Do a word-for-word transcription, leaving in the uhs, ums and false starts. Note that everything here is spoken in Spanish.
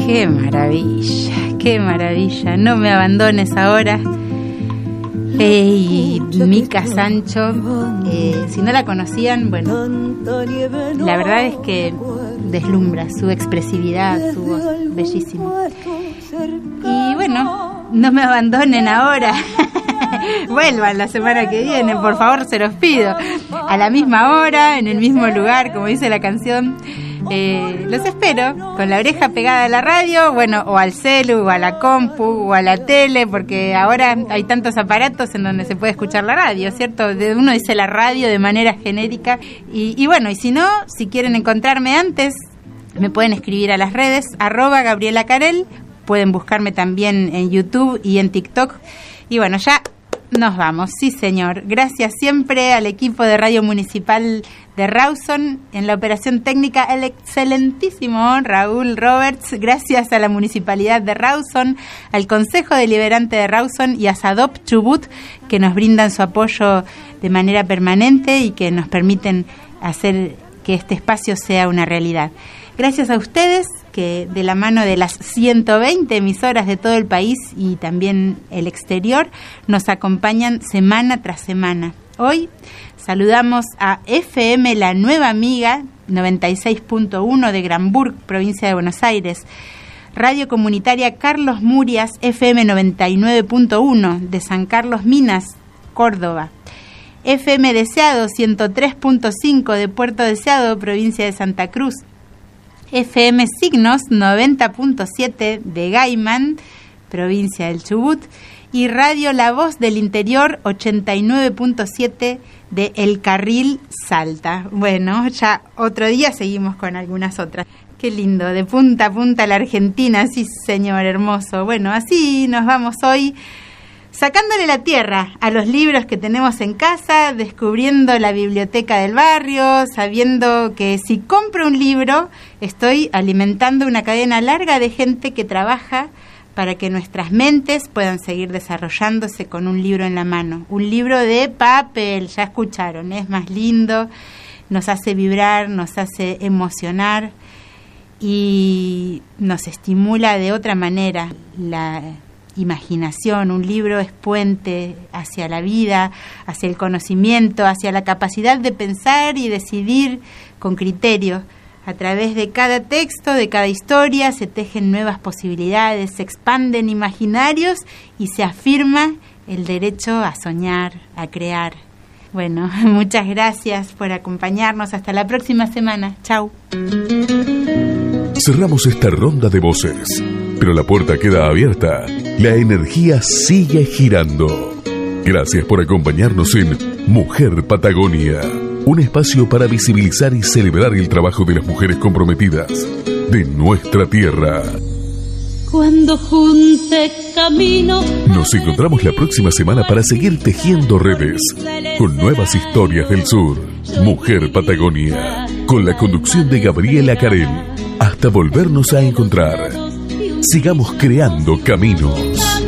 Qué maravilla, qué maravilla. No me abandones ahora. Hey, Mica Sancho, eh, si no la conocían, bueno, la verdad es que deslumbra su expresividad, su voz, bellísimo. Y bueno, no me abandonen ahora. Vuelvan la semana que viene, por favor, se los pido. A la misma hora, en el mismo lugar, como dice la canción. Eh, los espero con la oreja pegada a la radio, bueno, o al celu, o a la compu, o a la tele, porque ahora hay tantos aparatos en donde se puede escuchar la radio, ¿cierto? Uno dice la radio de manera genérica. Y, y bueno, y si no, si quieren encontrarme antes, me pueden escribir a las redes, arroba Gabriela Carel, pueden buscarme también en YouTube y en TikTok. Y bueno, ya nos vamos, sí señor. Gracias siempre al equipo de Radio Municipal de Rawson, en la operación técnica el excelentísimo Raúl Roberts. Gracias a la Municipalidad de Rawson, al Consejo Deliberante de Rawson y a Sadop Chubut, que nos brindan su apoyo de manera permanente y que nos permiten hacer que este espacio sea una realidad. Gracias a ustedes, que de la mano de las ciento veinte emisoras de todo el país y también el exterior, nos acompañan semana tras semana. Hoy saludamos a F M La Nueva Amiga, noventa y seis punto uno de Granburg, provincia de Buenos Aires. Radio Comunitaria Carlos Murias, F M noventa y nueve punto uno de San Carlos Minas, Córdoba. F M Deseado, ciento tres punto cinco de Puerto Deseado, provincia de Santa Cruz. F M Signos noventa punto siete de Gaiman, provincia del Chubut, y Radio La Voz del Interior ochenta y nueve punto siete de El Carril, Salta. Bueno, ya otro día seguimos con algunas otras. Qué lindo, de punta a punta la Argentina, sí señor, hermoso. Bueno, así nos vamos hoy, sacándole la tierra a los libros que tenemos en casa, descubriendo la biblioteca del barrio, sabiendo que si compro un libro, estoy alimentando una cadena larga de gente que trabaja para que nuestras mentes puedan seguir desarrollándose con un libro en la mano. Un libro de papel, ya escucharon, es más lindo, nos hace vibrar, nos hace emocionar y nos estimula de otra manera la imaginación. Un libro es puente hacia la vida, hacia el conocimiento, hacia la capacidad de pensar y decidir con criterio. A través de cada texto, de cada historia, se tejen nuevas posibilidades, se expanden imaginarios y se afirma el derecho a soñar, a crear. Bueno, muchas gracias por acompañarnos. Hasta la próxima semana. Chau. Cerramos esta ronda de voces, pero la puerta queda abierta. La energía sigue girando. Gracias por acompañarnos en Mujer Patagonia, un espacio para visibilizar y celebrar el trabajo de las mujeres comprometidas de nuestra tierra. Cuando junte camino. Nos encontramos la próxima semana para seguir tejiendo redes con nuevas historias del sur. Mujer Patagonia, con la conducción de Gabriela Carel. Hasta volvernos a encontrar. Sigamos creando caminos.